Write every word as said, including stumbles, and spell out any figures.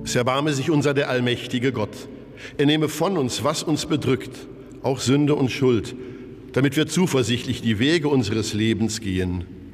Es erbarme sich unser der allmächtige Gott. Er nehme von uns, was uns bedrückt, auch Sünde und Schuld, damit wir zuversichtlich die Wege unseres Lebens gehen